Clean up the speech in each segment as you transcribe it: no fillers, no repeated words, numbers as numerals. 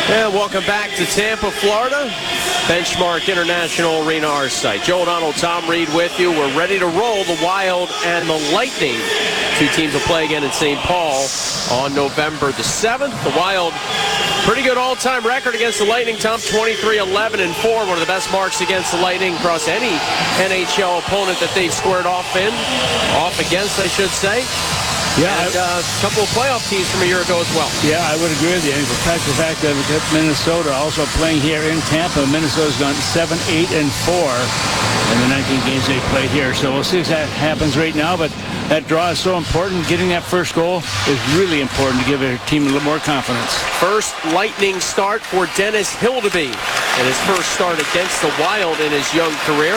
And welcome back to Tampa, Florida. Benchmark International Arena, our site. Joe O'Donnell, Tom Reed with you. We're ready to roll. The Wild and the Lightning. Two teams will play again in St. Paul on November the 7th. The Wild, pretty good all-time record against the Lightning, Tom. 23-11-4. One of the best marks against the Lightning across any NHL opponent that they've squared off against, I should say. Yeah, and a couple of playoff teams from a year ago as well. Yeah, I would agree with you. And the fact that Minnesota also playing here in Tampa. Minnesota's gone 7-8-4 in the 19 games they played here. So we'll see if that happens right now. But that draw is so important. Getting that first goal is really important to give their team a little more confidence. First Lightning start for Dennis Hildeby in his first start against the Wild in his young career.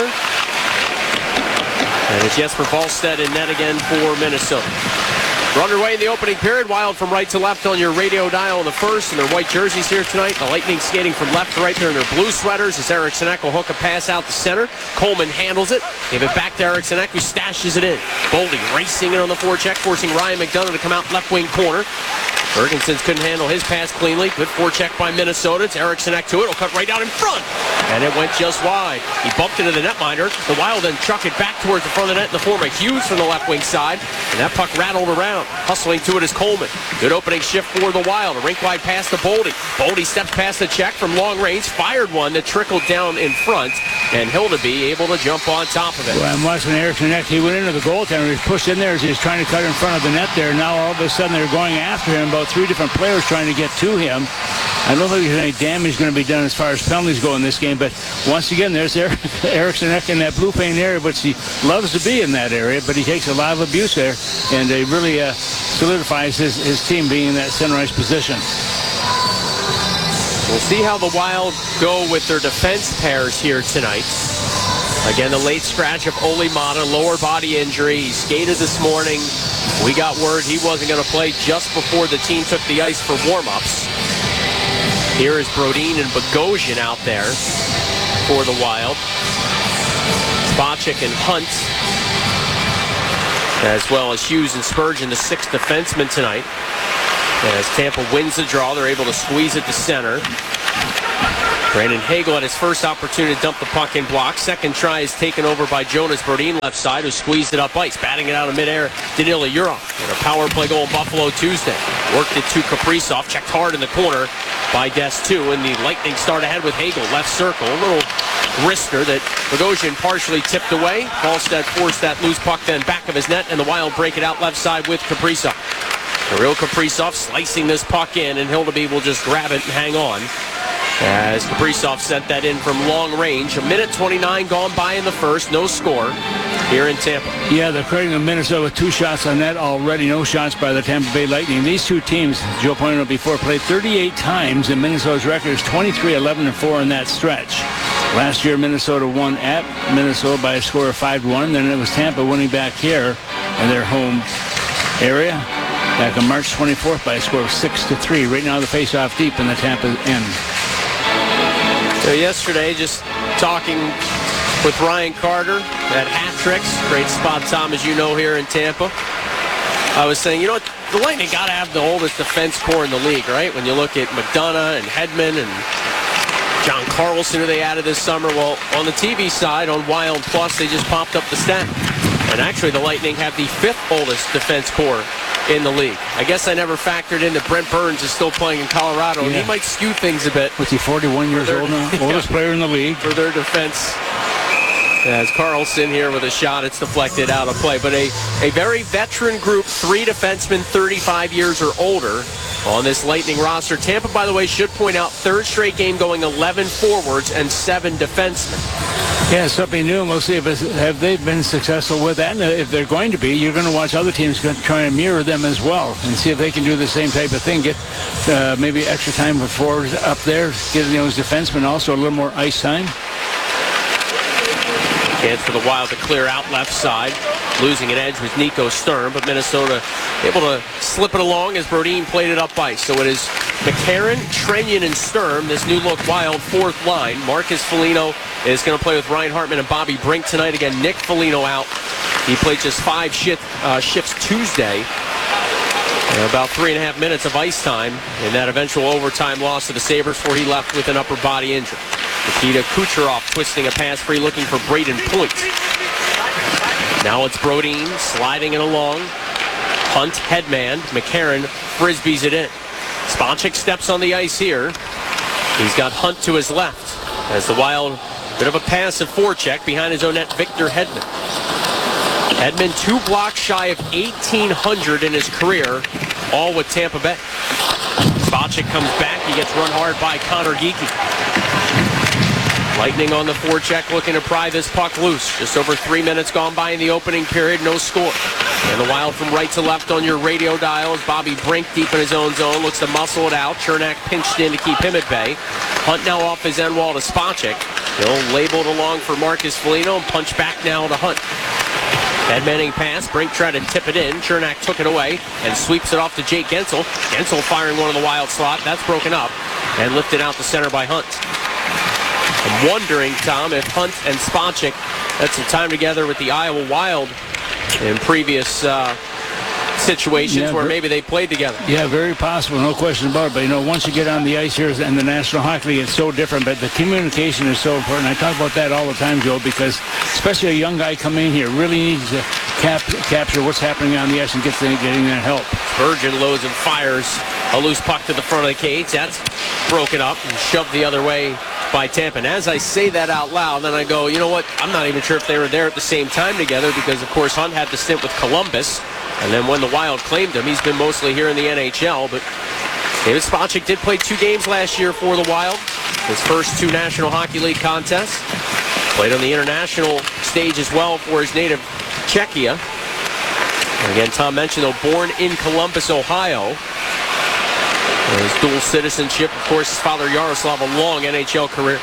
And it's Jesper Wallstedt in net again for Minnesota. We're underway in the opening period. Wild from right to left on your radio dial in the first, and their white jerseys here tonight. The Lightning skating from left to right there in their blue sweaters as Eriksson Ek will hook a pass out the center. Coleman handles it. Give it back to Eriksson Ek, who stashes it in. Boldy racing in on the forecheck, forcing Ryan McDonough to come out left wing corner. Ferguson couldn't handle his pass cleanly. Good forecheck by Minnesota. It's Eriksson Ek to it. It'll cut right out in front. And it went just wide. He bumped into the netminder. The Wild then chuck it back towards the front of the net in the form of Hughes from the left wing side. And that puck rattled around. Hustling to it is Coleman. Good opening shift for the Wild. A rink-wide pass to Boldy. Boldy steps past the check from long range. Fired one that trickled down in front. And Hildeby able to jump on top of it. Well, I'm watching Eriksson Ek. He went into the goaltender. He was pushed in there as he was trying to cut in front of the net there. Now all of a sudden they're going after him. About three different players trying to get to him. I don't think there's any damage going to be done as far as penalties go in this game, but once again, there's Eriksson Ek in that blue paint area, which he loves to be in that area, but he takes a lot of abuse there, and it really solidifies his team being in that center ice position. We'll see how the Wild go with their defense pairs here tonight. Again, the late scratch of Olli Maatta, lower body injury. He skated this morning. We got word he wasn't going to play just before the team took the ice for warm-ups. Here is Brodin and Bogosian out there for the Wild. Spacek and Hunt, as well as Hughes and Spurgeon, the sixth defenseman tonight. As Tampa wins the draw, they're able to squeeze it to center. Brandon Hagel had his first opportunity to dump the puck in block. Second try is taken over by Jonas Brodin, left side, who squeezed it up ice. Batting it out of midair, Danila Yurov. And a power play goal in Buffalo Tuesday. Worked it to Kaprizov, checked hard in the corner by Des2, and the Lightning start ahead with Hagel, left circle. A little wrister that Bogosian partially tipped away. Wallstedt forced that loose puck then back of his net, and the Wild break it out left side with Kaprizov. Kirill Kaprizov slicing this puck in, and Hildeby will just grab it and hang on. As Kaprizov sent that in from long range. 1:29 gone by in the first. No score here in Tampa. Yeah, they're crediting Minnesota with 2 shots on net already. No shots by the Tampa Bay Lightning. These two teams, Joe pointed out before, played 38 times, and Minnesota's record is 23-11-4 in that stretch. Last year, Minnesota won at Minnesota by a score of 5-1. Then it was Tampa winning back here in their home area back on March 24th by a score of 6-3. Right now, the face-off deep in the Tampa end. So yesterday, just talking with Ryan Carter at Hat Tricks, great spot, Tom, as you know, here in Tampa. I was saying, you know what, the Lightning got to have the oldest defense core in the league, right? When you look at McDonough and Hedman and John Carlson, who they added this summer. Well, on the TV side, on Wild Plus, they just popped up the stat. And actually, the Lightning have the 5th oldest defense core in the league. I guess I never factored in that Brent Burns is still playing in Colorado, and he might skew things a bit. What's he, 41 years old now? Oldest player in the league. For their defense. As Carlson here with a shot, it's deflected out of play. But a very veteran group, 3 defensemen 35 years or older on this Lightning roster. Tampa, by the way, should point out, 3rd straight game going 11 forwards and 7 defensemen. Yeah, something new, and we'll see have they been successful with that. And if they're going to be, you're going to watch other teams try and mirror them as well and see if they can do the same type of thing. Get maybe extra time with forwards up there, get those defensemen also a little more ice time. Chance for the Wild to clear out left side. Losing an edge was Nico Sturm, but Minnesota able to slip it along as Brodin played it up ice. So it is McCarron, Trenyon, and Sturm, this new look Wild 4th line. Marcus Foligno is going to play with Ryan Hartman and Bobby Brink tonight. Again, Nick Foligno out. He played just 5 shifts Tuesday. About 3.5 minutes of ice time in that eventual overtime loss to the Sabres before he left with an upper body injury. Nikita Kucherov twisting a pass free, looking for Braden Point. Now it's Brodin sliding it along. Hunt, headman. McCarron frisbees it in. Spacek steps on the ice here. He's got Hunt to his left as the Wild, bit of a passive forecheck behind his own net, Victor Hedman. Hedman 2 blocks shy of 1,800 in his career, all with Tampa Bay. Spacek comes back. He gets run hard by Connor Geekie. Lightning on the forecheck looking to pry this puck loose. Just over 3 minutes gone by in the opening period, no score. And the Wild from right to left on your radio dial as Bobby Brink deep in his own zone looks to muscle it out. Chernak pinched in to keep him at bay. Hunt now off his end wall to Spacek. He'll label it along for Marcus Foligno and punch back now to Hunt. Headmanning pass. Brink tried to tip it in. Chernak took it away and sweeps it off to Jake Gensel. Gensel firing one of the Wild slot. That's broken up and lifted out the center by Hunt. I'm wondering, Tom, if Hunt and Spacek had some time together with the Iowa Wild in previous situations where maybe they played together. Yeah, very possible, no question about it. But, you know, once you get on the ice here in the National Hockey League, it's so different. But the communication is so important. I talk about that all the time, Joe, because especially a young guy coming in here really needs to capture what's happening on the ice and getting that help. Spurgeon loads and fires a loose puck to the front of the cage. That's broken up and shoved the other way by Tampa. And as I say that out loud, then I go, you know what? I'm not even sure if they were there at the same time together because, of course, Hunt had the stint with Columbus. And then when the Wild claimed him, he's been mostly here in the NHL. But David Spacek did play 2 games last year for the Wild. His first 2 National Hockey League contests. Played on the international stage as well for his native Czechia. And again, Tom mentioned, though, born in Columbus, Ohio. His dual citizenship, of course, his father Yaroslav, a long NHL career.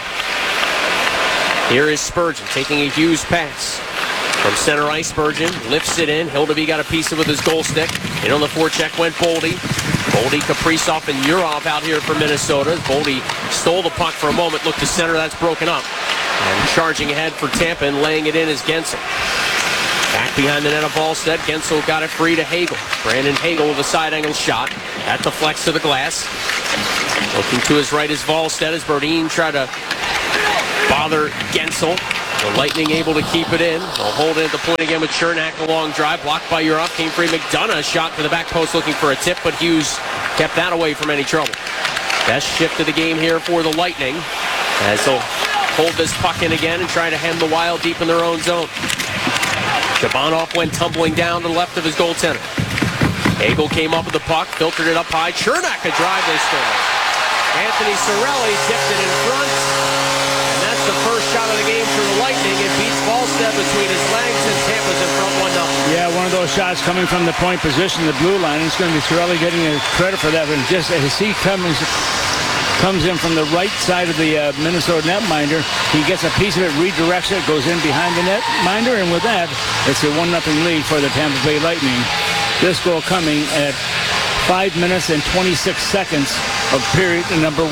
Here is Spurgeon taking a Hughes pass. From center ice, Spurgeon lifts it in. Hildeby got a piece of it with his goal stick. In on the forecheck went Boldy. Boldy, Kaprizov, and Yurov out here for Minnesota. Boldy stole the puck for a moment, looked to center, that's broken up. And charging ahead for Tampa and laying it in is Gensel. Back behind the net of Volstead. Gensel got it free to Hagel. Brandon Hagel with a side angle shot. That deflects to the glass. Looking to his right is Volstead as Brodin tried to bother Gensel. The Lightning able to keep it in. They'll hold it at the point again with Chernak. A long drive blocked by Yurov. Came free. McDonough shot to the back post looking for a tip, but Hughes kept that away from any trouble. Best shift of the game here for the Lightning as they'll hold this puck in again and try to hem the Wild deep in their own zone. Shabanov went tumbling down to the left of his goaltender. Hagel came up with the puck, filtered it up high. Chernak a drive, they score. Anthony Cirelli tipped it in front. And that's the first shot of the game for the Lightning. It beats Volstead between his legs, and Tampa's in front 1-0. Yeah, one of those shots coming from the point position, the blue line. It's going to be Cirelli getting credit for that. But just as he comes in from the right side of the Minnesota netminder. He gets a piece of it, redirects it, goes in behind the netminder, and with that, it's a 1-0 lead for the Tampa Bay Lightning. This goal coming at 5 minutes and 26 seconds of period number 1.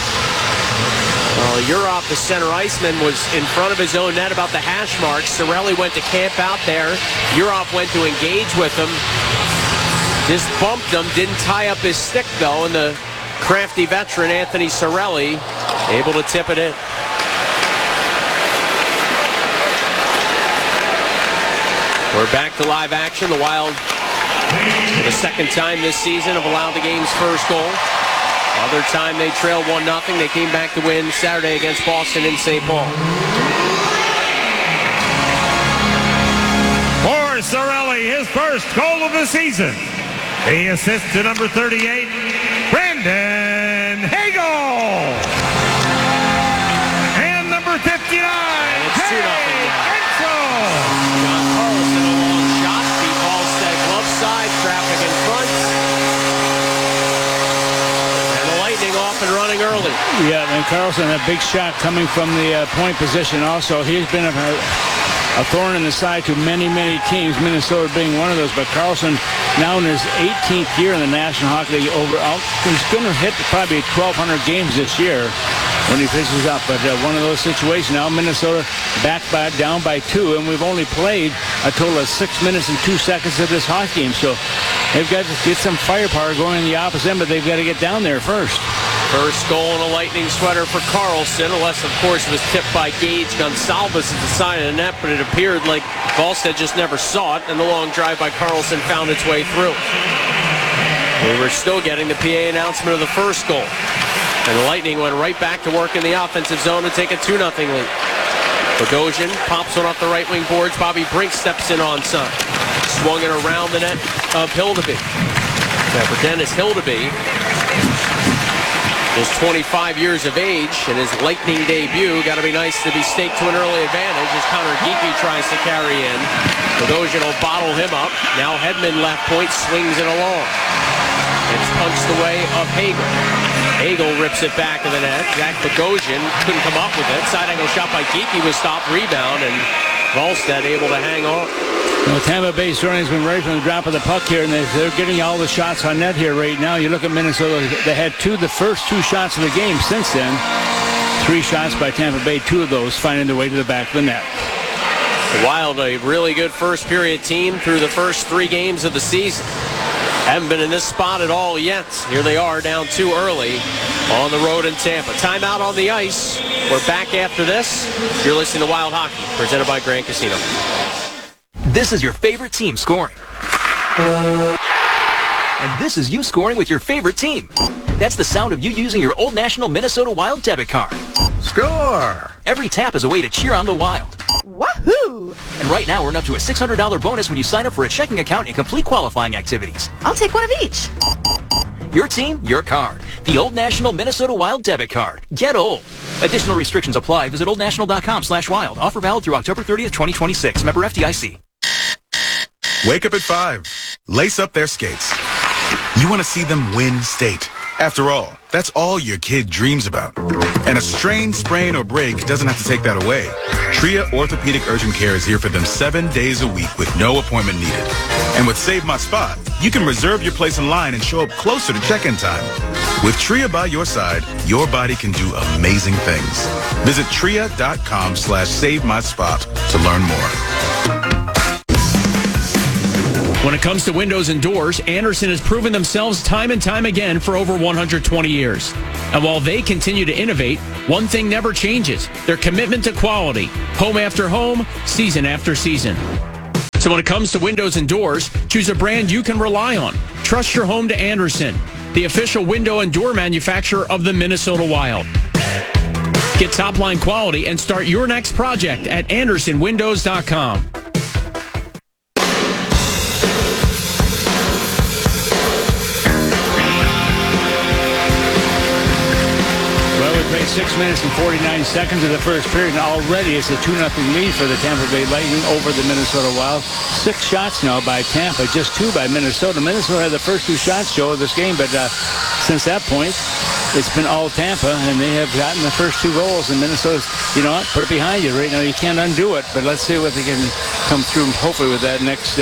Well, Yurov, the center iceman, was in front of his own net about the hash mark. Cirelli went to camp out there. Yurov went to engage with him. Just bumped him, didn't tie up his stick, though, and the crafty veteran Anthony Cirelli able to tip it in. We're back to live action. The Wild, for the second time this season, have allowed the game's first goal. Other time they trailed 1-0. They came back to win Saturday against Boston in St. Paul. For Cirelli, his first goal of the season. The assist to number 38, Brandon Hagel. And number 59, Jake Gensel. John Carlson, a long shot. Beat Volstead glove side. Traffic in front. And the Lightning off and running early. Yeah, and Carlson, a big shot coming from the point position also. He's been a thorn in the side to many, many teams, Minnesota being one of those. But Carlson, now in his 18th year in the National Hockey League, he's going to hit probably 1,200 games this year when he finishes up. But one of those situations now, Minnesota down by 2, and we've only played a total of 6 minutes and 2 seconds of this hockey game. So they've got to get some firepower going in the opposite end, but they've got to get down there first. First goal in a Lightning sweater for Carlson, unless, of course, it was tipped by Gage Gonsalves at the side of the net, but it appeared like Volstead just never saw it, and the long drive by Carlson found its way through. We were still getting the PA announcement of the first goal, and the Lightning went right back to work in the offensive zone to take a 2-0 lead. Bogosian pops one off the right wing boards. Bobby Brink steps in onside. Swung it around the net of Hildeby. Now for Dennis Hildeby, just 25 years of age, and his Lightning debut. Got to be nice to be staked to an early advantage as Connor Geeky tries to carry in. Bogosian will bottle him up. Now Hedman left point, swings it along. It's punched the way of Hagel. Hagel rips it back of the net. Zach Bogosian couldn't come up with it. Side angle shot by Geeky was stopped, rebound, and Volstead able to hang on. Well, Tampa Bay certainly has been ready from the drop of the puck here, and they're getting all the shots on net here right now. You look at Minnesota, they had the first 2 shots of the game. Since then, 3 shots by Tampa Bay, 2 of those finding their way to the back of the net. The Wild, a really good first period team through the first 3 games of the season. Haven't been in this spot at all yet. Here they are down 2 early on the road in Tampa. Timeout on the ice. We're back after this. You're listening to Wild Hockey, presented by Grand Casino. This is your favorite team scoring. And this is you scoring with your favorite team. That's the sound of you using your Old National Minnesota Wild debit card. Score! Every tap is a way to cheer on the Wild. Wahoo! And right now, earn up to a $600 bonus when you sign up for a checking account and complete qualifying activities. I'll take one of each. Your team, your card. The Old National Minnesota Wild debit card. Get old. Additional restrictions apply. Visit oldnational.com/wild. Offer valid through October 30th, 2026. Member FDIC. Wake up at 5. Lace up their skates. You want to see them win state. After all, that's all your kid dreams about. And a strain, sprain, or break doesn't have to take that away. Tria Orthopedic Urgent Care is here for them 7 days a week with no appointment needed. And with Save My Spot, you can reserve your place in line and show up closer to check-in time. With Tria by your side, your body can do amazing things. Visit tria.com/SaveMySpot to learn more. When it comes to windows and doors, Andersen has proven themselves time and time again for over 120 years. And while they continue to innovate, one thing never changes: their commitment to quality, home after home, season after season. So when it comes to windows and doors, choose a brand you can rely on. Trust your home to Andersen, the official window and door manufacturer of the Minnesota Wild. Get top-line quality and start your next project at AndersonWindows.com. Well, we played 6 minutes and 49 seconds of the first period, and already it's a 2-0 lead for the Tampa Bay Lightning over the Minnesota Wild. 6 shots now by Tampa, just 2 by Minnesota. Minnesota had the first 2 shots, Joe, of this game, but since that point, it's been all Tampa, and they have gotten the first 2 goals, and Minnesota's, you know what, put it behind you right now. You can't undo it, but let's see what they can come through, hopefully, with that next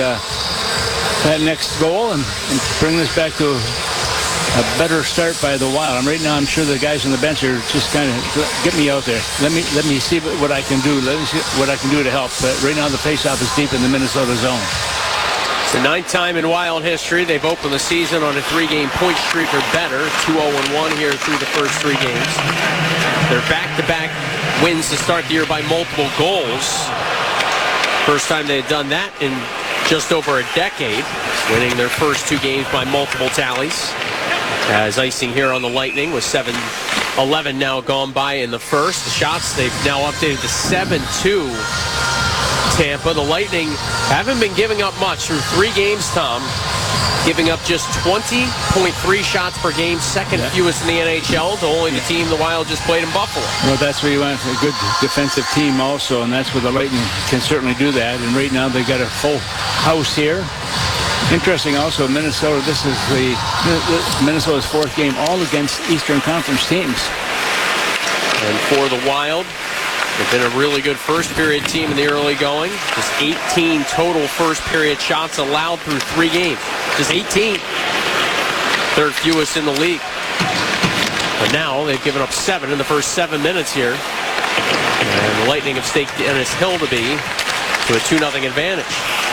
goal and bring this back to a better start by the Wild. Right now, I'm sure the guys on the bench are just kind of, get me out there. Let me see what I can do. Let me see what I can do to help. But right now, the faceoff is deep in the Minnesota zone. It's the 9th time in Wild history they've opened the season on a 3-game point streak or better. 2-0-1 here through the first 3 games. They're back-to-back wins to start the year by multiple goals. First time they had done that in just over a decade, winning their first 2 games by multiple tallies. As icing here on the Lightning with 7:11 now gone by in the first. The shots they've now updated to 7-2. Tampa. The Lightning haven't been giving up much through 3 games, Tom. Giving up just 20.3 shots per game, second fewest in the NHL, to only the team the Wild just played in Buffalo. Well, that's where you want a good defensive team also, and that's where the Lightning can certainly do that. And right now they've got a full house here. Interesting also, Minnesota, this is Minnesota's 4th game all against Eastern Conference teams. And for the Wild, They've been a really good first period team in the early going. Just 18 total first period shots allowed through 3 games. Just 18. Third fewest in the league. But now they've given up 7 in the first 7 minutes here. And the Lightning have staked Dennis Hildeby to a 2-0 advantage.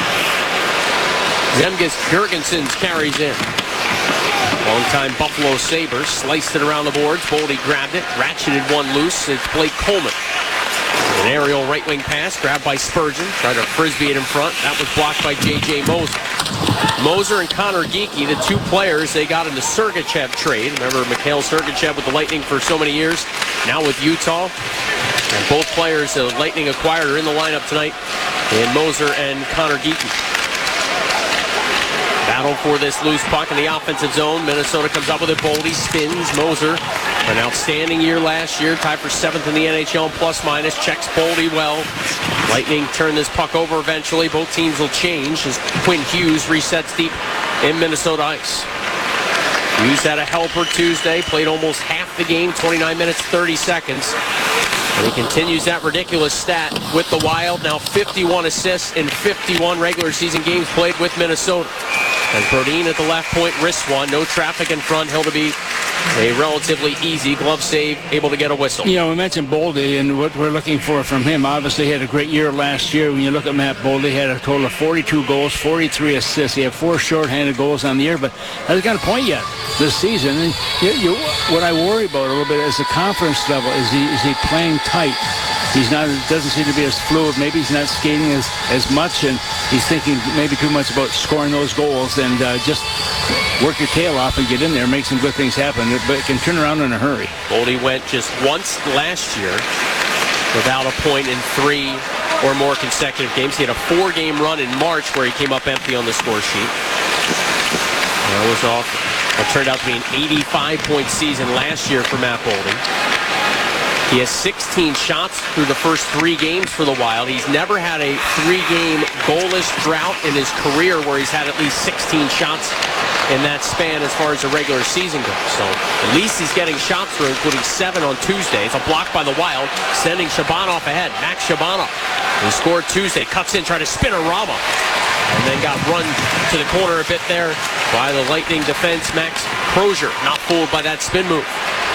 Zemgus Girgensons carries in. Longtime Buffalo Sabres sliced it around the boards. Boldy grabbed it, ratcheted one loose. It's Blake Coleman. An aerial right-wing pass grabbed by Spurgeon. Tried to frisbee it in front. That was blocked by J.J. Moser. Moser and Connor Geekie, the 2 players they got in the Sergachev trade. Remember Mikhail Sergachev with the Lightning for so many years. Now with Utah. And both players the Lightning acquired are in the lineup tonight. And Moser and Connor Geekie. Battle for this loose puck in the offensive zone. Minnesota comes up with it. Boldy spins. Moser, an outstanding year last year. Tied for 7th in the NHL in plus-minus. Checks Boldy well. Lightning turn this puck over eventually. Both teams will change as Quinn Hughes resets deep in Minnesota ice. Hughes had a helper Tuesday. Played almost half the game. 29 minutes, 30 seconds. And he continues that ridiculous stat with the Wild. Now 51 assists in 51 regular season games played with Minnesota. And Brodin at the left point, wrist one. No traffic in front. Hildeby, a relatively easy glove save, able to get a whistle. You know, we mentioned Boldy and what we're looking for from him. Obviously, he had a great year last year. When you look at Matt Boldy, he had a total of 42 goals, 43 assists. He had 4 shorthanded goals on the year, but hasn't got a point yet this season. And what I worry about a little bit is the conference level. Is he playing tight? He's not. Doesn't seem to be as fluid. Maybe he's not skating as much, and he's thinking maybe too much about scoring those goals. And just work your tail off and get in there, make some good things happen. But it can turn around in a hurry. Boldy went just once last year without a point in 3 or more consecutive games. He had a 4-game run in March where he came up empty on the score sheet. That was off. It turned out to be an 85-point season last year for Matt Boldy. He has 16 shots through the first 3 games for the Wild. He's never had a 3-game goalless drought in his career where he's had at least 16 shots in that span as far as the regular season goes. So at least he's getting shots through, including 7 on Tuesday. It's a block by the Wild, sending Shabanov ahead. Max Shabanov, who scored Tuesday, cuts in, tried to spin a Rama, and then got run to the corner a bit there by the Lightning defense. Max Crozier, not fooled by that spin move.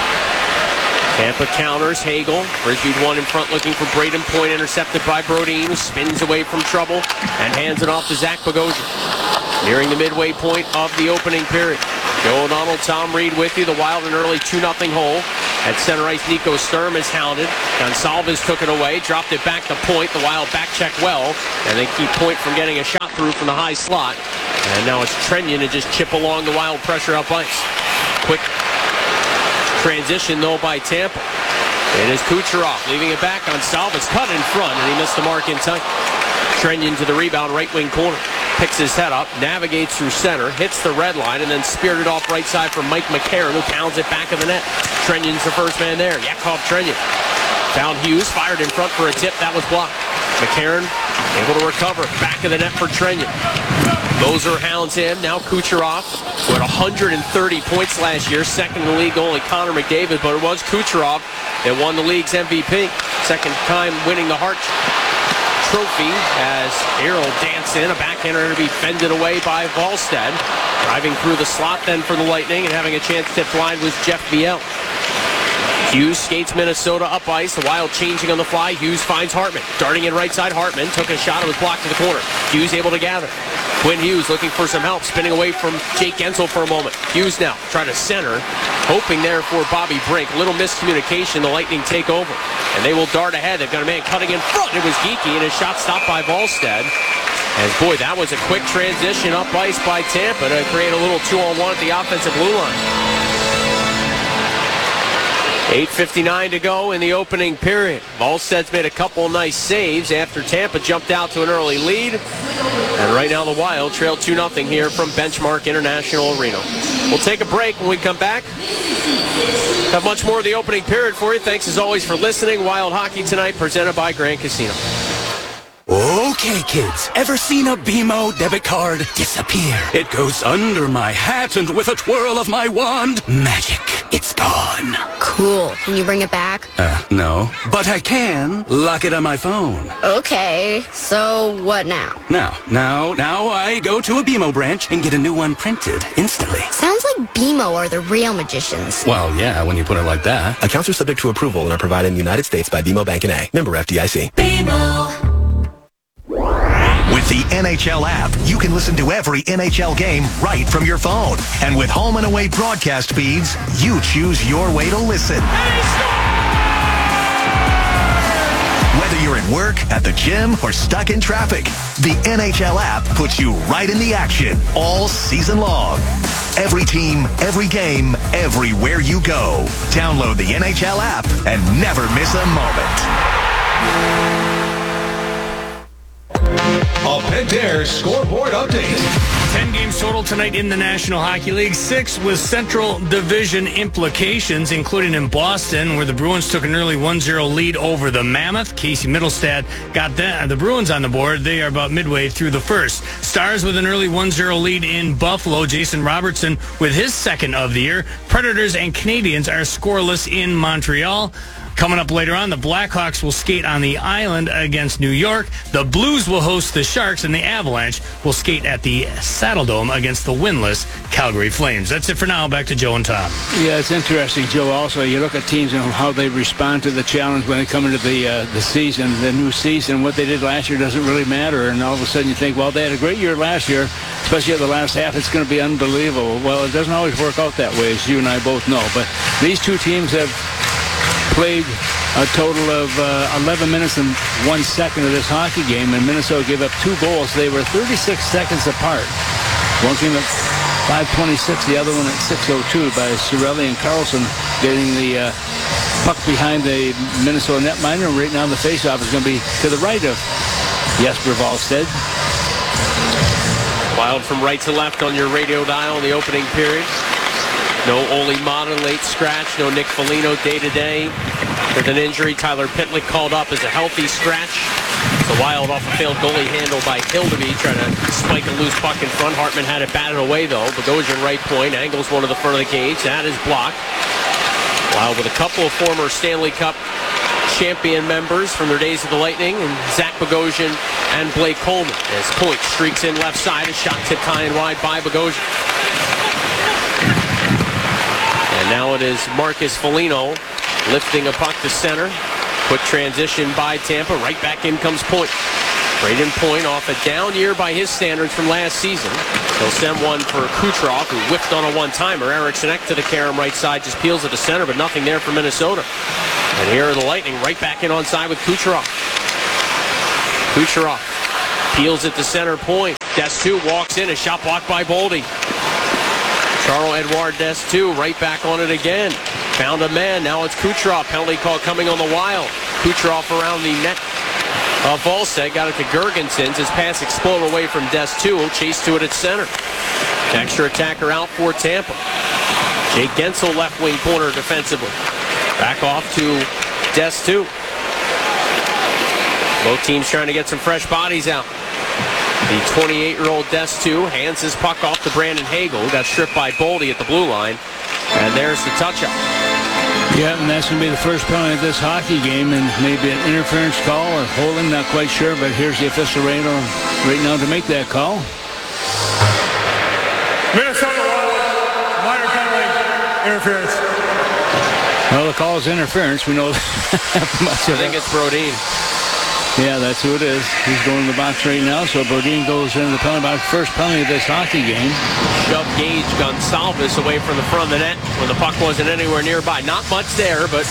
Tampa counters. Hagel, frisbeed one in front looking for Braden Point, intercepted by Brodin, who spins away from trouble and hands it off to Zach Bogosian. Nearing the midway point of the opening period. Joe O'Donnell, Tom Reed with you. The Wild an early 2-0 hole. At center ice, Nico Sturm is hounded. Gonsalves took it away, dropped it back to Point. The Wild back check well, and they keep Point from getting a shot through from the high slot. And now it's Trenyon to just chip along the Wild pressure up ice. Quick transition, though, by Tampa. It is Kucherov leaving it back on Salvas. Cut in front, and he missed the mark in time. Trenyon to the rebound, right wing corner. Picks his head up, navigates through center, hits the red line, and then speared it off right side for Mike McCarron, who pounds it back of the net. Trenyon's the first man there. Yakov Trenyon. Found Hughes, fired in front for a tip. That was blocked. McCarron able to recover. Back of the net for Trenyon. Moser hounds him. Now Kucherov, who had 130 points last year. Second in the league, only Connor McDavid, but it was Kucherov that won the league's MVP. Second time winning the Hart Trophy as Errol danced in. A backhander to be fended away by Wallstead. Driving through the slot then for the Lightning and having a chance to tip blind was Jeff Viel. Hughes skates Minnesota up ice. The Wild changing on the fly. Hughes finds Hartman. Darting in right side. Hartman took a shot. It was blocked to the corner. Hughes able to gather. Quinn Hughes looking for some help. Spinning away from Jake Gensel for a moment. Hughes now trying to center. Hoping there for Bobby Brink. Little miscommunication. The Lightning take over. And they will dart ahead. They've got a man cutting in front. It was Geekie, and his shot stopped by Wallstead. And boy, that was a quick transition up ice by Tampa to create a little 2-on-1 at the offensive blue line. 8:59 to go in the opening period. Wallsted's made a couple nice saves after Tampa jumped out to an early lead. And right now the Wild trail 2-0 here from Benchmark International Arena. We'll take a break. When we come back, have much more of the opening period for you. Thanks as always for listening. Wild Hockey tonight presented by Grand Casino. Okay, kids, ever seen a BMO debit card disappear? It goes under my hat, and with a twirl of my wand, magic, it's gone. Cool. Cool. Can you bring it back? No. But I can lock it on my phone. Okay. So what now? Now I go to a BMO branch and get a new one printed instantly. Sounds like BMO are the real magicians. Well, yeah, when you put it like that. Accounts are subject to approval and are provided in the United States by BMO Bank N.A. Member FDIC. BMO. With the NHL app, you can listen to every NHL game right from your phone. And with home and away broadcast feeds, you choose your way to listen. Whether you're at work, at the gym, or stuck in traffic, the NHL app puts you right in the action all season long. Every team, every game, everywhere you go. Download the NHL app and never miss a moment. A Pentair scoreboard update. 10 games total tonight in the National Hockey League. 6 with Central Division implications, including in Boston, where the Bruins took an early 1-0 lead over the Mammoth. Casey Middlestad got the Bruins on the board. They are about midway through the first. Stars with an early 1-0 lead in Buffalo. Jason Robertson with his second of the year. Predators and Canadians are scoreless in Montreal. Coming up later on, the Blackhawks will skate on the island against New York. The Blues will host the Sharks, and the Avalanche will skate at the Saddledome against the winless Calgary Flames. That's it for now. Back to Joe and Tom. Yeah, it's interesting, Joe. Also, you look at teams and how they respond to the challenge when they come into the season, the new season. What they did last year doesn't really matter, and all of a sudden you think, well, they had a great year last year, especially at the last half. It's going to be unbelievable. Well, it doesn't always work out that way, as you and I both know. But these two teams have played a total of 11 minutes and 1 second of this hockey game, and Minnesota gave up 2 goals. They were 36 seconds apart. One came at 5:26, the other one at 6:02 by Cirelli and Carlson getting the puck behind the Minnesota netminder. Right now the faceoff is going to be to the right of Jesper Wallstedt. Wild from right to left on your radio dial in the opening period. No Ole Maatta late scratch. No Nick Foligno day-to-day with an injury. Tyler Pitlick called up as a healthy scratch. The Wild off a failed goalie handle by Hildeby, trying to spike a loose puck in front. Hartman had it batted away, though. Bogosian right point. Angles one to the front of the cage. That is blocked. Wild with a couple of former Stanley Cup champion members from their days of the Lightning, and Zach Bogosian and Blake Coleman. As Point streaks in left side. A shot tipped high and wide by Bogosian. And now it is Marcus Foligno lifting a puck to center. Quick transition by Tampa. Right back in comes Point. Braden Point off a down year by his standards from last season. He'll send one for Kucherov, who whiffed on a one-timer. Eriksson Ek to the Karam right side, just peels it to center, but nothing there for Minnesota. And here are the Lightning right back in on side with Kucherov. Kucherov peels it to center point. Destu walks in, a shot blocked by Boldy. Charles-Edouard Destu right back on it again. Found a man. Now it's Kucherov. Penalty call coming on the Wild. Kucherov around the net of Wallstedt. Got it to Girgensons. His pass exploded away from Destu. Chase to it at center. Extra attacker out for Tampa. Jake Gensel left wing corner defensively. Back off to Destu. Both teams trying to get some fresh bodies out. The 28-year-old Destu hands his puck off to Brandon Hagel, who got stripped by Boldy at the blue line. And there's the touch-up. Yeah, and that's going to be the first penalty of this hockey game, and maybe an interference call or holding, not quite sure, but here's the official right now to make that call. Minnesota Wild, minor penalty, interference. Well, the call is interference. We know that much of it. I think it's Brodin. Yeah, that's who it is. He's going to the box right now, so Brodin goes into the penalty box. First penalty of this hockey game. Shoved Gage Gonsalves away from the front of the net when the puck wasn't anywhere nearby. Not much there, but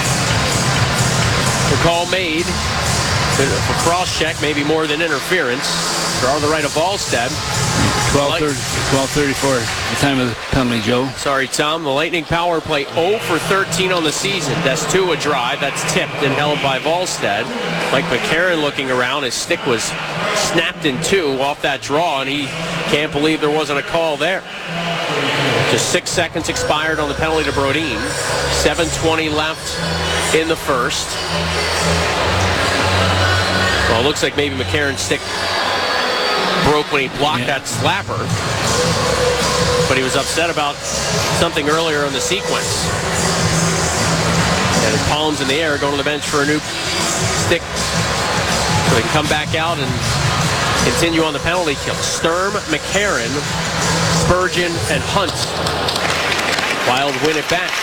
the call made. A cross-check, maybe more than interference. Draw the right of Wallstedt. 12:34 the time of the penalty, Joe. Sorry, Tom. The Lightning power play 0 for 13 on the season. Destu a drive. That's tipped and held by Wallstedt. Mike McCarron looking around. His stick was snapped in two off that draw, and he can't believe there wasn't a call there. Just 6 seconds expired on the penalty to Brodin. 7:20 left in the first. Well, it looks like maybe McCarron's stick broke when he blocked that slapper. But he was upset about something earlier in the sequence. Collins in the air, going to the bench for a new stick. So they can come back out and continue on the penalty kill. Sturm, McCarron, Spurgeon, and Hunt. Wild win it back.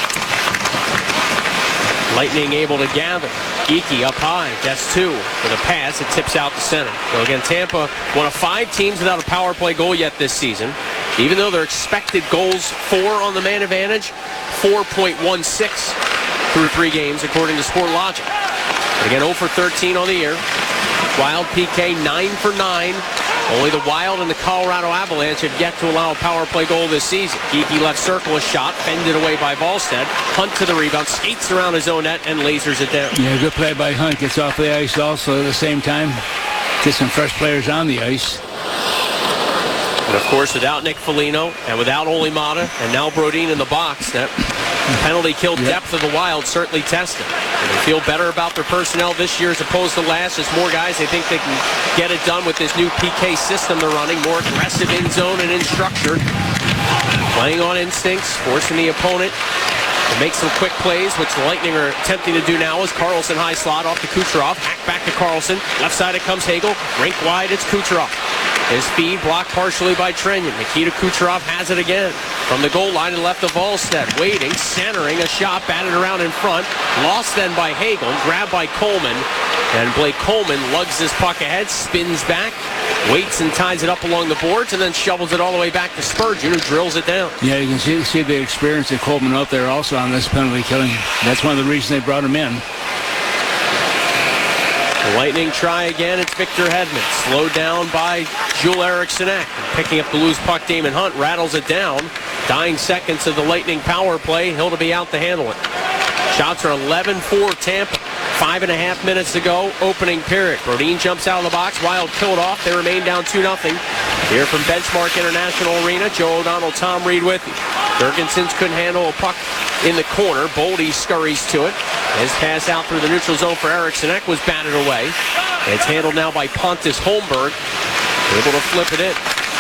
Lightning able to gather. Geeky up high, gets 2 with a pass. It tips out to center. So again, Tampa, one of 5 teams without a power play goal yet this season. Even though their expected goals for on the man advantage, 4.16 through 3 games, according to SportLogic. But again, 0 for 13 on the year. Wild PK 9 for 9. Only the Wild and the Colorado Avalanche have yet to allow a power play goal this season. Geeky left circle, a shot, fended away by Volstead. Hunt to the rebound, skates around his own net, and lasers it down. Yeah, good play by Hunt. Gets off the ice also at the same time. Gets some fresh players on the ice. And of course, without Nick Foligno and without Olimata and now Brodin in the box, that penalty kill depth of the Wild certainly tested. And they feel better about their personnel this year as opposed to last. There's more guys. They think they can get it done with this new PK system they're running. More aggressive in zone and in structure. Playing on instincts, forcing the opponent to make some quick plays, which the Lightning are attempting to do now as Carlson high slot off to Kucherov. Hack back to Carlson. Left side it comes Hagel. Rink wide, it's Kucherov. His feed blocked partially by Trenyon. Nikita Kucherov has it again. From the goal line to the left of Volstead. Waiting, centering, a shot batted around in front. Lost then by Hagel, grabbed by Coleman. And Blake Coleman lugs this puck ahead, spins back, waits and ties it up along the boards, and then shovels it all the way back to Spurgeon, who drills it down. Yeah, you can see the experience of Coleman out there also on this penalty killing. That's one of the reasons they brought him in. The Lightning try again. It's Victor Hedman. Slowed down by Joel Eriksson Ek. Picking up the loose puck, Damon Hunt rattles it down. Dying seconds of the Lightning power play. He'll to be out to handle it. Shots are 11-4 Tampa. 5.5 minutes to go, opening period. Brodin jumps out of the box. Wild kill it off. They remain down 2-0. Here from Benchmark International Arena, Joe O'Donnell, Tom Reed with you. Jurgensen couldn't handle a puck in the corner. Boldy scurries to it. His pass out through the neutral zone for Eriksson Ek was batted away. It's handled now by Pontus Holmberg. Able to flip it in.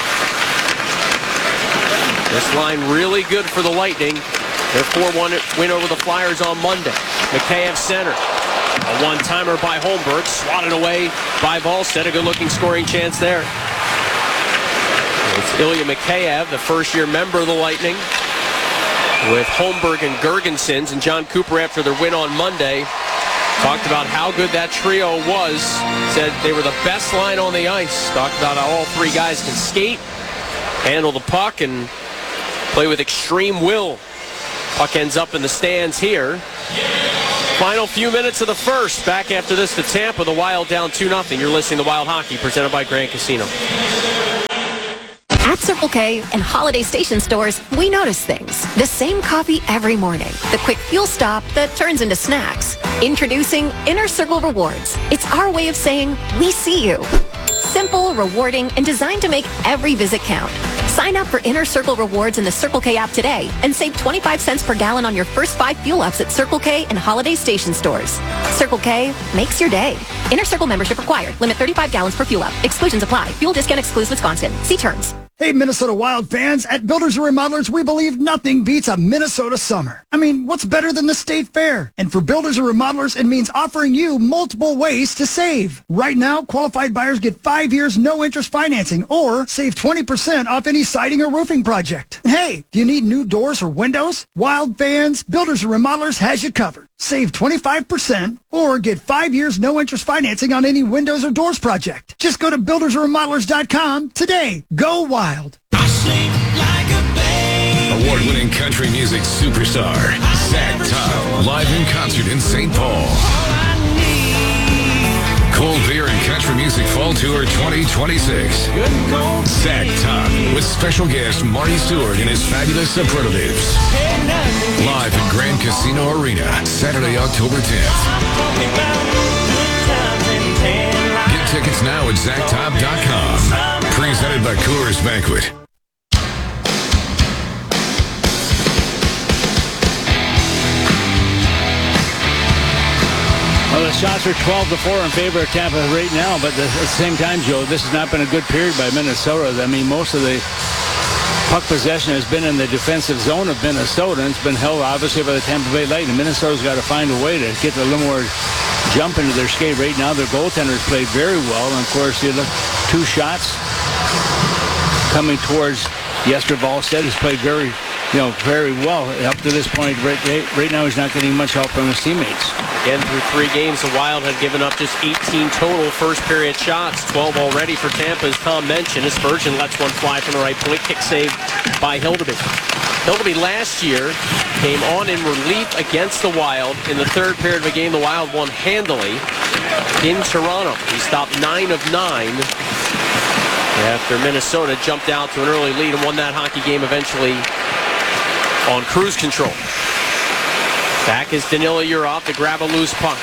This line really good for the Lightning. Their 4-1 win over the Flyers on Monday. Mikheyev center. A one-timer by Holmberg, swatted away by Volstead. A good-looking scoring chance there. It's Ilya Mikheyev, the first-year member of the Lightning, with Holmberg and Jurgensen. And John Cooper, after their win on Monday, talked about how good that trio was. Said they were the best line on the ice. Talked about how all 3 guys can skate, handle the puck, and play with extreme will. Puck ends up in the stands here. Final few minutes of the first. Back after this to Tampa. The Wild down 2-0. You're listening to Wild Hockey, presented by Grand Casino. At Circle K and Holiday Station stores, we notice things. The same coffee every morning. The quick fuel stop that turns into snacks. Introducing Inner Circle Rewards. It's our way of saying, we see you. Simple, rewarding, and designed to make every visit count. Sign up for Inner Circle Rewards in the Circle K app today and save 25 cents per gallon on your first 5 fuel ups at Circle K and Holiday Station stores. Circle K makes your day. Inner Circle membership required. Limit 35 gallons per fuel up. Exclusions apply. Fuel discount excludes Wisconsin. See terms. Hey, Minnesota Wild fans, at Builders and Remodelers, we believe nothing beats a Minnesota summer. I mean, what's better than the State Fair? And for Builders and Remodelers, it means offering you multiple ways to save. Right now, qualified buyers get 5 years no-interest financing or save 20% off any siding or roofing project. Hey, do you need new doors or windows? Wild fans, Builders and Remodelers has you covered. Save 25% or get 5 years no-interest financing on any windows or doors project. Just go to buildersandremodelers.com today. Go Wild. Award-winning country music superstar, Zach Tom, live in concert in St. Paul. Cold Beer and Country Music Fall Tour 2026. Zach Tom with special guest Marty Stewart and his fabulous Superlatives. Live at Grand Casino Arena, Saturday, October 10th. Get tickets now at ZachTop.com. Presented by Coors Banquet. Well, the shots are 12-4 in favor of Tampa right now, but at the same time, Joe, this has not been a good period by Minnesota. I mean, most of the puck possession has been in the defensive zone of Minnesota, and it's been held obviously by the Tampa Bay Lightning. Minnesota's got to find a way to get a little more jump into their skate. Right now, their goaltenders played very well, and of course, you look, 2 shots coming towards Jesper Wallstedt, who's played very well up to this point. Right now, he's not getting much help from his teammates. Again, through 3 games, the Wild had given up just 18 total first-period shots, 12 already for Tampa, as Tom mentioned. As Spurgeon lets one fly from the right point, kick saved by Hildeby. Hildeby last year came on in relief against the Wild. In the 3rd period of a game, the Wild won handily in Toronto. He stopped 9 of 9 after Minnesota jumped out to an early lead and won that hockey game eventually on cruise control. Back is Danila Yurov to grab a loose puck.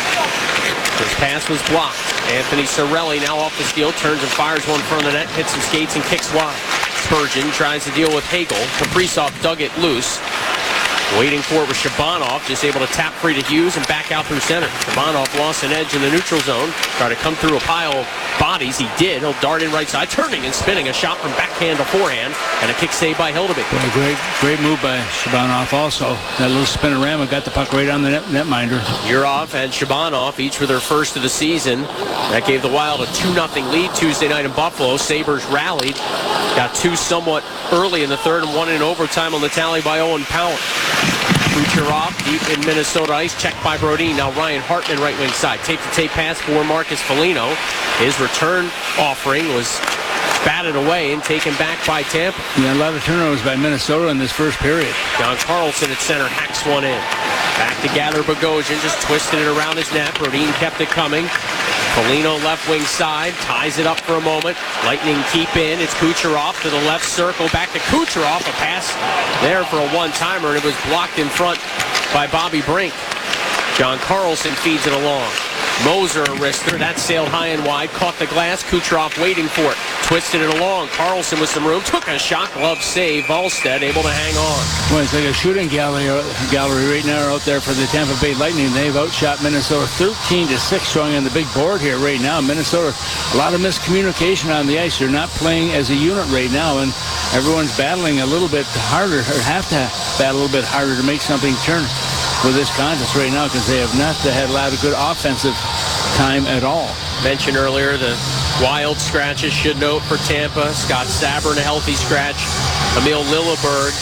His pass was blocked. Anthony Cirelli now off the steal, turns and fires one from the net, hits some skates and kicks wide. Spurgeon tries to deal with Hagel. Kaprizov dug it loose. Waiting for it was Shabanov, just able to tap free to Hughes and back out through center. Shabanov lost an edge in the neutral zone. Tried to come through a pile of bodies. He did. He'll dart in right side, turning and spinning. A shot from backhand to forehand, and a kick saved by Hildeby. Great move by Shabanov also. That little spinorama got the puck right on the netminder. Yurov and Shabanov, each for their first of the season. That gave the Wild a 2-0 lead Tuesday night in Buffalo. Sabres rallied. Got 2 somewhat early in the 3rd and 1 in overtime on the tally by Owen Power. Kucherov deep in Minnesota ice, checked by Brodin. Now Ryan Hartman right wing side. Tape-to-tape pass for Marcus Foligno. His return offering was batted away and taken back by Tampa. Yeah, a lot of turnovers by Minnesota in this first period. John Carlson at center hacks one in. Back to gather Bogosian, just twisted it around his net. Brodin kept it coming. Foligno left wing side, ties it up for a moment. Lightning keep in. It's Kucherov to the left circle. Back to Kucherov. A pass there for a one-timer, and it was blocked in front by Bobby Brink. John Carlson feeds it along. Moser, a wrister. That sailed high and wide. Caught the glass. Kucherov waiting for it. Twisted it along. Carlson with some room. Took a shot. Glove save. Wallstedt able to hang on. Well, it's like a shooting gallery right now out there for the Tampa Bay Lightning. They've outshot Minnesota 13-6, showing on the big board here right now. Minnesota, a lot of miscommunication on the ice. They're not playing as a unit right now, and everyone's battling a little bit harder, or have to battle a little bit harder to make something turn with this contest right now, because they have not had a lot of good offensive time at all. Mentioned earlier, the Wild scratches should note for Tampa. Scott Sabourin, a healthy scratch. Emil Lilleberg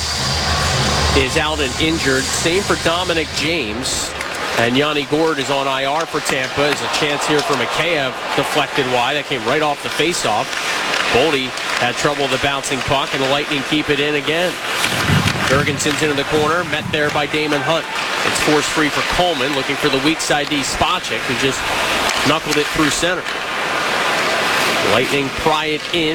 is out and injured. Same for Dominic James. And Yanni Gourde is on IR for Tampa. There's a chance here for Mikheyev, deflected wide. That came right off the faceoff. Boldy had trouble with the bouncing puck, and the Lightning keep it in again. Jurgensen's into the corner, met there by Damon Hunt. It's forced free for Coleman, looking for the weak side D, Spacek, who just knuckled it through center. Lightning pry it in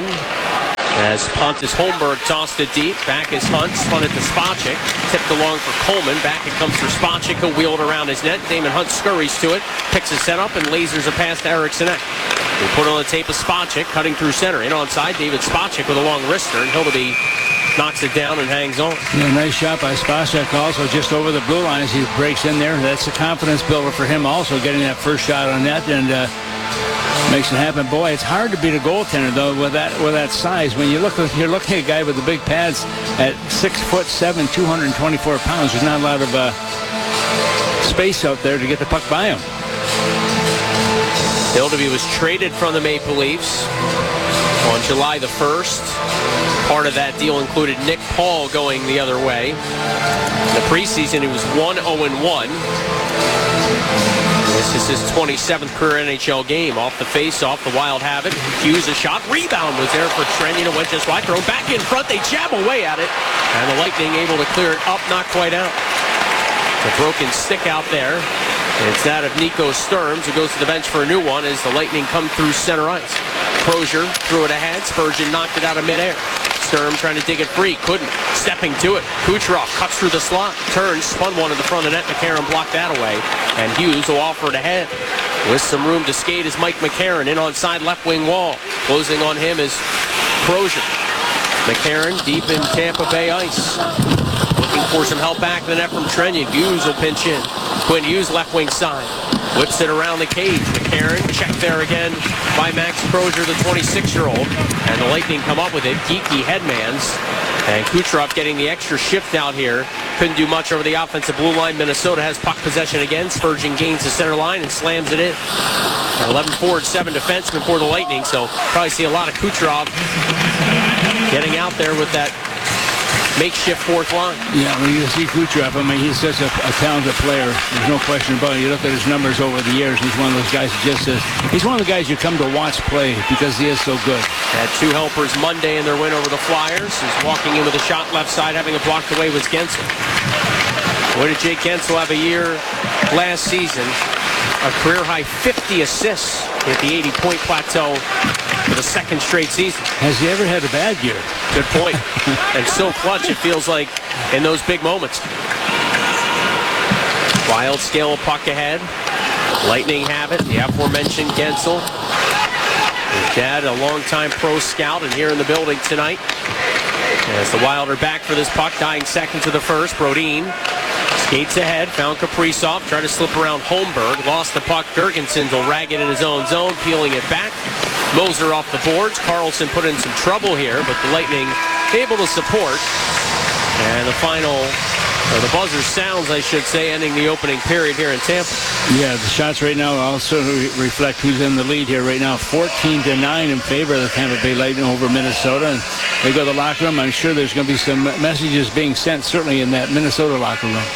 as Pontus Holmberg tossed it deep. Back is Hunt, spun it to Spacek, tipped along for Coleman. Back it comes for Spacek, who wheeled around his net. Damon Hunt scurries to it, picks a set up, and lasers a pass to Eriksson Ek. We put on the tape of Spacek, cutting through center. In onside, David Spacek with a long wrister, and Hildeby knocks it down and hangs on. Yeah, nice shot by Spacek also, just over the blue line as he breaks in there. That's a confidence builder for him also, getting that first shot on net, and makes it happen. Boy, it's hard to beat a goaltender though with that size. When you're looking at a guy with the big pads at 6'7", 224 pounds. There's not a lot of space out there to get the puck by him. Hildeby was traded from the Maple Leafs on July the 1st. Part of that deal included Nick Paul going the other way. In the preseason, he was 1-0-1. This is his 27th career NHL game. Off the face-off, the Wild have it. Hughes a shot. Rebound was there for Trenyon. It went just wide. Throw back in front. They jab away at it. And the Lightning able to clear it up, not quite out. The broken stick out there. It's that of Nico Sturms, who goes to the bench for a new one as the Lightning come through center ice. Crozier threw it ahead. Spurgeon knocked it out of midair. Sturm trying to dig it free. Couldn't. Stepping to it. Kucherov cuts through the slot. Turns. Spun one in the front of the net. McCarron blocked that away. And Hughes will offer it ahead. With some room to skate is Mike McCarron. In onside left wing wall. Closing on him is Crozier. McCarron deep in Tampa Bay ice. Looking for some help back in the net from Trenyon. Hughes will pinch in. Quinn Hughes left wing side. Whips it around the cage. McCarron checked there again by Max Crozier, the 26-year-old. And the Lightning come up with it. Geeky headmans And Kucherov getting the extra shift out here. Couldn't do much over the offensive blue line. Minnesota has puck possession again. Spurgeon gains the center line and slams it in. 11 forward, 7 defensemen for the Lightning, so probably see a lot of Kucherov getting out there with that makeshift fourth line. Yeah, when you see Kucherov, I mean, he's such a talented player. There's no question about it. You look at his numbers over the years, he's one of those guys that just says, he's one of the guys you come to watch play because he is so good. Had 2 helpers Monday in their win over the Flyers. He's walking in with a shot left side, having it blocked away with Gensel. Boy, did Jake Gensel have a year last season. A career-high 50 assists at the 80-point plateau for the second straight season. Has he ever had a bad year? Good point. And so clutch, it feels like, in those big moments. Wild scale a puck ahead. Lightning have it. The aforementioned Gensel. His dad, a longtime pro scout, and here in the building tonight. As the Wild are back for this puck, dying seconds of the first. Brodin skates ahead, found Kaprizov, tried to slip around Holmberg, lost the puck. Girgensons will rag it in his own zone, peeling it back. Moser off the boards. Carlson put in some trouble here, but the Lightning able to support. And the final, or the buzzer sounds, I should say, ending the opening period here in Tampa. Yeah, the shots right now also reflect who's in the lead here right now. 14-9 in favor of the Tampa Bay Lightning over Minnesota. And they go to the locker room. I'm sure there's going to be some messages being sent, certainly in that Minnesota locker room.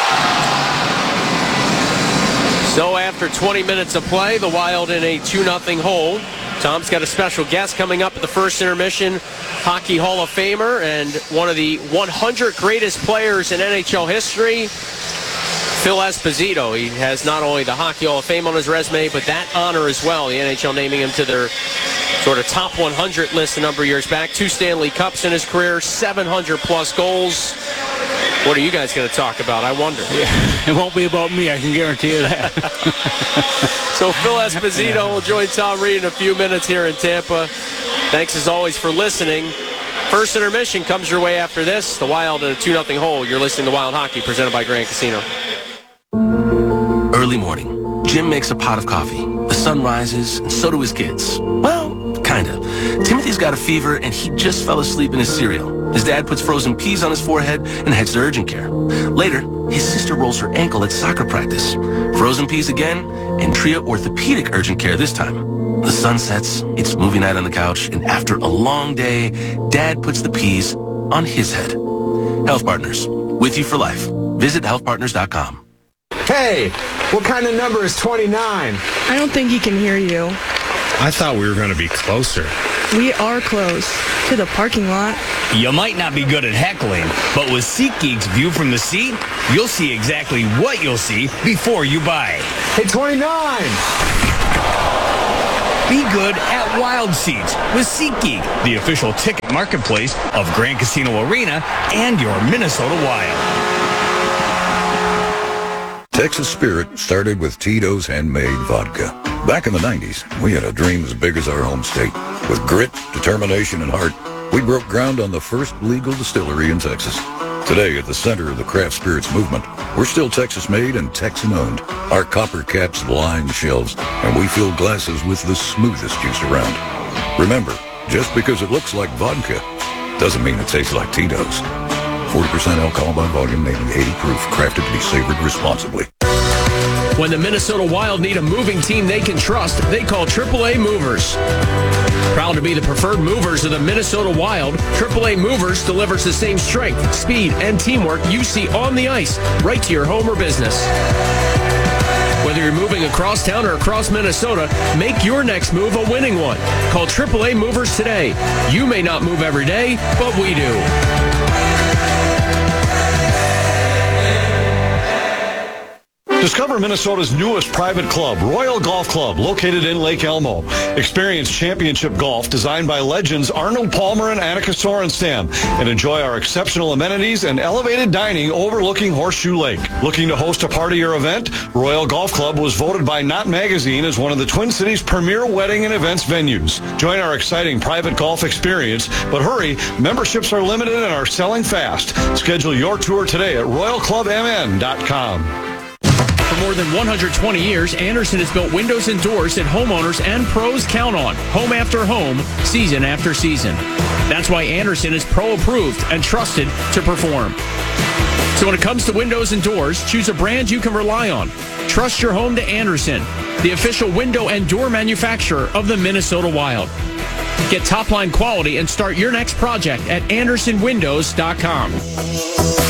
So after 20 minutes of play, the Wild in a 2-0 hole. Tom's got a special guest coming up at the first intermission. Hockey Hall of Famer and one of the 100 greatest players in NHL history, Phil Esposito. He has not only the Hockey Hall of Fame on his resume, but that honor as well. The NHL naming him to their sort of top 100 list a number of years back. 2 Stanley Cups in his career, 700-plus goals. What are you guys going to talk about, I wonder? Yeah, it won't be about me, I can guarantee you that. So Phil Esposito will join Tom Reed in a few minutes here in Tampa. Thanks as always for listening. First intermission comes your way after this. The Wild in a 2-0 hole. You're listening to Wild Hockey, presented by Grand Casino. Early morning. Jim makes a pot of coffee. The sun rises, and so do his kids. Well, kind of. Timothy's got a fever, and he just fell asleep in his cereal. His dad puts frozen peas on his forehead and heads to urgent care. Later, his sister rolls her ankle at soccer practice. Frozen peas again, and Tria Orthopedic urgent care this time. The sun sets, it's movie night on the couch, and after a long day, Dad puts the peas on his head. Health Partners, with you for life. Visit healthpartners.com. Hey, what kind of number is 29? I don't think he can hear you. I thought we were going to be closer. We are close to the parking lot. You might not be good at heckling, but with SeatGeek's view from the seat, you'll see exactly what you'll see before you buy. Hey, 29! Be good at Wild Seats with SeatGeek, the official ticket marketplace of Grand Casino Arena and your Minnesota Wild. Texas Spirit started with Tito's handmade vodka. Back in the 90s, we had a dream as big as our home state. With grit, determination, and heart, we broke ground on the first legal distillery in Texas. Today, at the center of the craft spirits movement, we're still Texas-made and Texan-owned. Our copper caps line shelves, and we fill glasses with the smoothest juice around. Remember, just because it looks like vodka doesn't mean it tastes like Tito's. 40% alcohol by volume, made in 80 proof, crafted to be savored responsibly. When the Minnesota Wild need a moving team they can trust, they call AAA Movers. Proud to be the preferred movers of the Minnesota Wild, AAA Movers delivers the same strength, speed, and teamwork you see on the ice, right to your home or business. Whether you're moving across town or across Minnesota, make your next move a winning one. Call AAA Movers today. You may not move every day, but we do. Discover Minnesota's newest private club, Royal Golf Club, located in Lake Elmo. Experience championship golf designed by legends Arnold Palmer and Annika Sorenstam, and enjoy our exceptional amenities and elevated dining overlooking Horseshoe Lake. Looking to host a party or event? Royal Golf Club was voted by Knot Magazine as one of the Twin Cities' premier wedding and events venues. Join our exciting private golf experience, but hurry, memberships are limited and are selling fast. Schedule your tour today at royalclubmn.com. From more than 120 years, Andersen has built windows and doors that homeowners and pros count on, home after home, season after season. That's why Andersen is pro-approved and trusted to perform. So when it comes to windows and doors, choose a brand you can rely on. Trust your home to Andersen, the official window and door manufacturer of the Minnesota Wild. Get top-line quality and start your next project at AndersonWindows.com.